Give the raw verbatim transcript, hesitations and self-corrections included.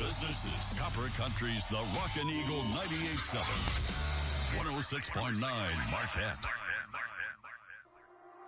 This is Copper Country's The Rockin' Eagle ninety-eight point seven. one oh six point nine Marquette.